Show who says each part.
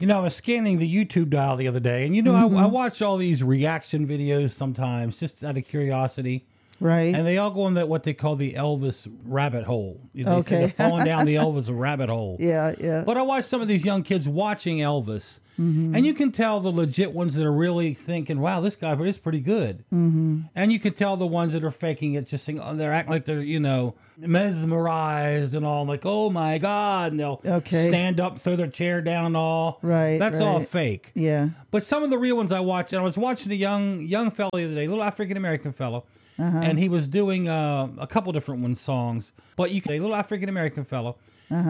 Speaker 1: I was scanning the YouTube dial the other day, and I watch all these reaction videos sometimes just out of curiosity.
Speaker 2: Right.
Speaker 1: And they all go in that what they call the Elvis rabbit hole. They say they're falling down the Elvis rabbit hole.
Speaker 2: Yeah, yeah.
Speaker 1: But I watch some of these young kids watching Elvis, and you can tell the legit ones that are really thinking, "Wow, this guy is pretty good." And you can tell the ones that are faking it, just saying, they're acting like they're mesmerized and all, like, "Oh my God!" And they'll stand up, throw their chair down, and all.
Speaker 2: Right.
Speaker 1: That's all fake.
Speaker 2: Yeah.
Speaker 1: But some of the real ones I watch, and I was watching a young fellow the other day, a little African American fellow. And he was doing a couple different songs, but a little African American fellow,